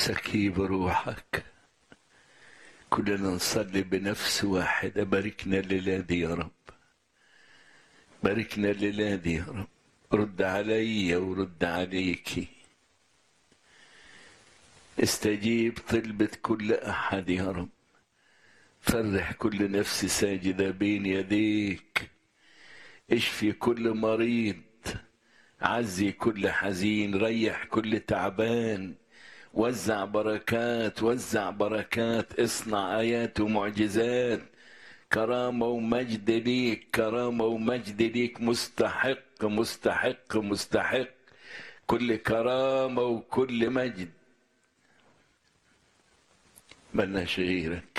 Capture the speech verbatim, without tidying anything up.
سكيب روحك. كلنا نصلي بنفس واحدة. باركنا الليلة دي يا رب، باركنا الليلة دي يا رب. رد علي ورد عليكي. استجيب طلبة كل أحد يا رب. فرح كل نفس ساجدة بين يديك. اشفي كل مريض، عزي كل حزين، ريح كل تعبان. وزع بركات، وزع بركات، اصنع آيات ومعجزات. كرامة ومجد ليك، كرامة ومجد ليك. مستحق مستحق مستحق كل كرامة وكل مجد. ملناش غيرك.